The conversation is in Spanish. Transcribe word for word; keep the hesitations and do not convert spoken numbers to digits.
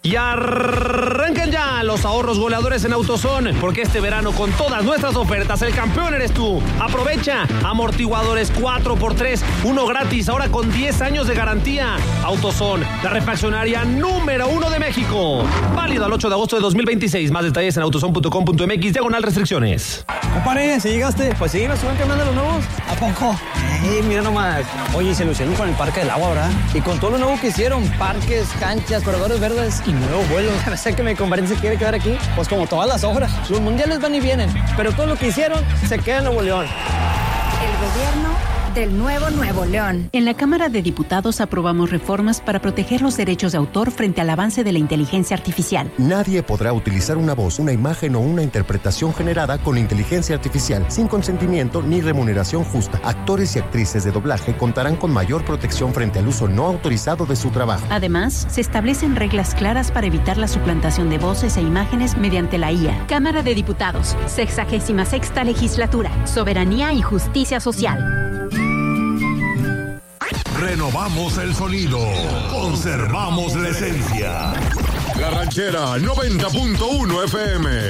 Y arranquen ya los ahorros goleadores en AutoZone, porque este verano con todas nuestras ofertas el campeón eres tú. Aprovecha amortiguadores cuatro por tres, uno gratis, ahora con diez años de garantía. AutoZone, la refaccionaria número uno de México. Válido al ocho de agosto de dos mil veintiséis. Más detalles en autozone punto com punto m x, diagonal restricciones. Compadre, ¿sí llegaste? Pues sí, me suben que mandan los nuevos. ¿A poco? Ey, mira nomás. Oye, se lucieron con el Parque del Agua, ¿verdad? Y con todo lo nuevo que hicieron, parques, canchas, corredores verdes y nuevos vuelos. No sé que mi compadre se quiere quedar aquí. Pues como todas las obras. Los mundiales van y vienen, pero todo lo que hicieron se queda en Nuevo León. El gobierno del nuevo Nuevo León. En la Cámara de Diputados aprobamos reformas para proteger los derechos de autor frente al avance de la inteligencia artificial. Nadie podrá utilizar una voz, una imagen o una interpretación generada con inteligencia artificial sin consentimiento ni remuneración justa. Actores y actrices de doblaje contarán con mayor protección frente al uso no autorizado de su trabajo. Además, se establecen reglas claras para evitar la suplantación de voces e imágenes mediante la I A. Cámara de Diputados, sexagésima sexta legislatura, soberanía y justicia social. Renovamos el sonido, conservamos la esencia. La Ranchera noventa punto uno F M.